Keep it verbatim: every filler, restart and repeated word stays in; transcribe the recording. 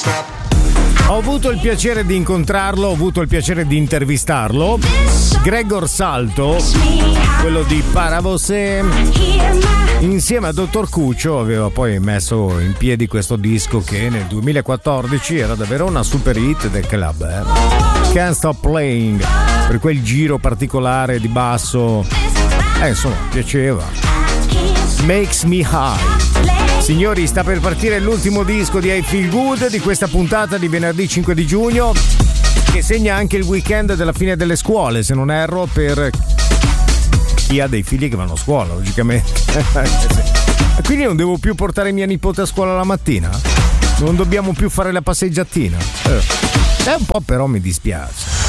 Ho avuto il piacere di incontrarlo, ho avuto il piacere di intervistarlo. Gregor Salto, quello di Paravose, insieme a Dottor Cuccio aveva poi messo in piedi questo disco che nel duemilaquattordici era davvero una super hit del club, eh? Can't Stop Playing, per quel giro particolare di basso, eh insomma piaceva. Makes Me High. Signori, sta per partire l'ultimo disco di I Feel Good di questa puntata di venerdì cinque di giugno, che segna anche il weekend della fine delle scuole, se non erro, per chi ha dei figli che vanno a scuola, logicamente. Quindi non devo più portare mia nipote a scuola la mattina? Non dobbiamo più fare la passeggiatina? Eh, un po' però mi dispiace.